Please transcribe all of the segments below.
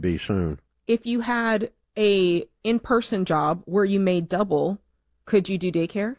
be soon. If you had a in-person job where you made double, could you do daycare?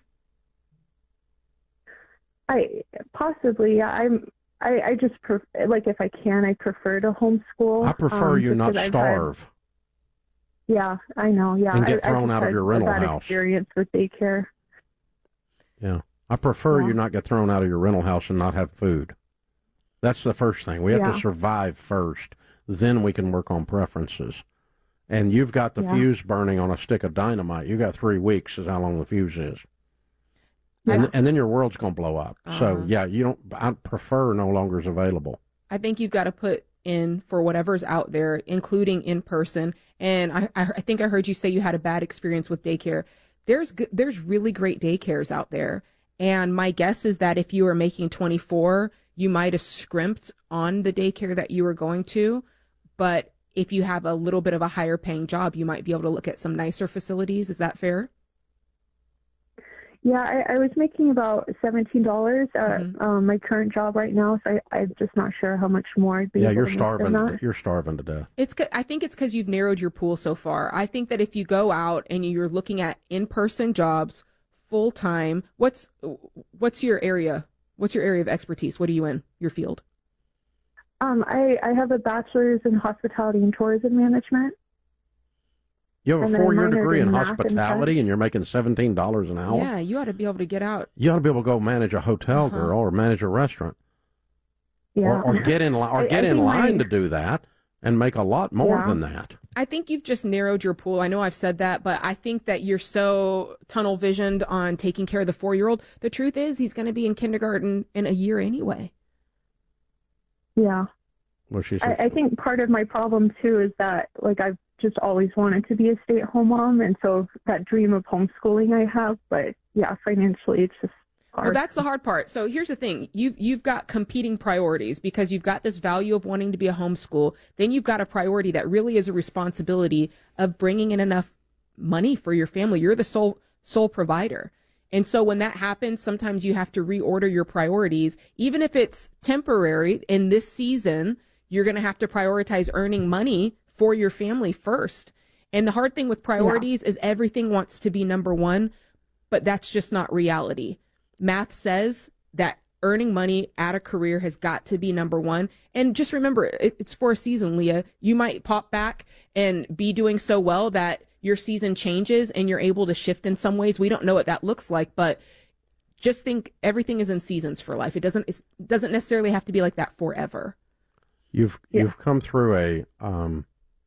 Possibly. Yeah, I just like if I can, I prefer to homeschool. I prefer you not starve. Yeah, I know. Yeah, and get thrown out of your rental house. Experience with daycare. Yeah, I prefer you not get thrown out of your rental house and not have food. That's the first thing. We have to survive first. Then we can work on preferences. And you've got the fuse burning on a stick of dynamite. You got 3 weeks is how long the fuse is. And then your world's going to blow up. So, I prefer no longer is available. I think you've got to put in for whatever's out there, including in person. And I think I heard you say you had a bad experience with daycare. There's really great daycares out there. And my guess is that if you were making 24, you might have scrimped on the daycare that you were going to. But if you have a little bit of a higher paying job, you might be able to look at some nicer facilities. Is that fair? Yeah, I was making about $17 at my current job right now, so I'm just not sure how much more I'd be able you're to starving. make than that. You're starving to death. I think it's because you've narrowed your pool so far. I think that if you go out and you're looking at in-person jobs, full-time, what's your area? What's your area of expertise? What are you in, your field? I have a bachelor's in hospitality and tourism management. You have a 4-year degree in hospitality and you're making $17 an hour? Yeah, you ought to be able to get out. You ought to be able to go manage a hotel, girl, or manage a restaurant. Yeah. Or get in line to do that and make a lot more than that. I think you've just narrowed your pool. I know I've said that, but I think that you're so tunnel visioned on taking care of the 4-year-old. The truth is he's going to be in kindergarten in a year anyway. Yeah. Well, I think part of my problem, too, is that, like, I've just always wanted to be a stay-at-home mom, and so that dream of homeschooling I have, but, yeah, financially it's just hard. Well, that's the hard part. So here's the thing. You've got competing priorities because you've got this value of wanting to be a homeschool. Then you've got a priority that really is a responsibility of bringing in enough money for your family. You're the sole provider. And so when that happens, sometimes you have to reorder your priorities. Even if it's temporary in this season, you're going to have to prioritize earning money for your family first. And the hard thing with priorities is everything wants to be number one, but that's just not reality. Math says that earning money at a career has got to be number one. And just remember, it's for a season, Leah. You might pop back and be doing so well that your season changes and you're able to shift in some ways. We don't know what that looks like, but just think everything is in seasons for life. It doesn't necessarily have to be like that forever. You've come through an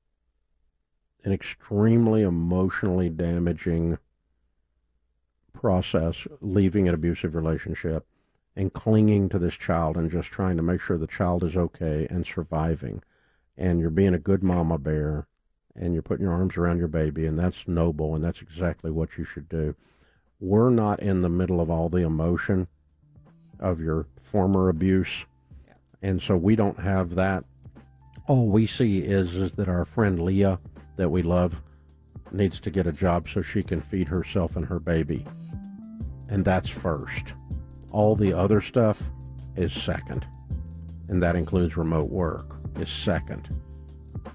extremely emotionally damaging process, leaving an abusive relationship and clinging to this child and just trying to make sure the child is okay and surviving. And you're being a good mama bear and you're putting your arms around your baby, and that's noble, and that's exactly what you should do. We're not in the middle of all the emotion of your former abuse, and so we don't have that. All we see is that our friend Leah, that we love, needs to get a job so she can feed herself and her baby. And that's first. All the other stuff is second. And that includes remote work, is second.